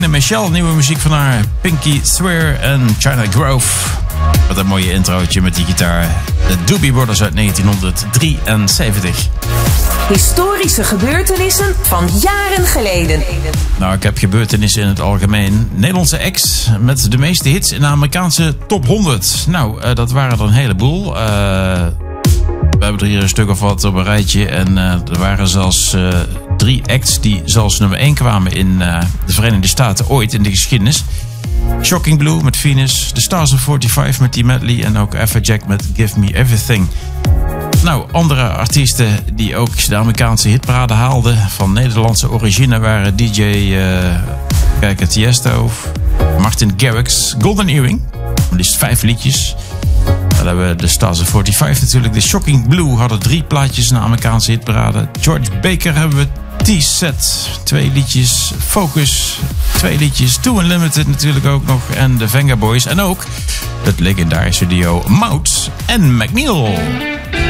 Michelle, nieuwe muziek van haar. Pinky Swear en China Grove. Wat een mooie introotje met die gitaar. De Doobie Brothers uit 1973. Historische gebeurtenissen van jaren geleden. Nou, ik heb gebeurtenissen in het algemeen. Nederlandse acts met de meeste hits in de Amerikaanse top 100. Nou, dat waren er een heleboel. We hebben er hier een stuk of wat op een rijtje. En er waren zelfs 3 acts die zelfs nummer 1 kwamen in de Verenigde Staten ooit in de geschiedenis. Shocking Blue met Venus, The Stars of 45 met die medley en ook Afrojack met Give Me Everything. Nou, andere artiesten die ook de Amerikaanse hitparade haalden van Nederlandse origine waren DJ Tiesto, Martin Garrix, Golden Earring, maar liefst 5 liedjes. Dan hebben we de Stars of 45 natuurlijk. De Shocking Blue hadden 3 plaatjes in de Amerikaanse hitparade. George Baker hebben we T-Set, 2 liedjes. Focus, 2 liedjes. Too Unlimited natuurlijk ook nog. En de Venga Boys. En ook het legendarische duo Mout en McNeil.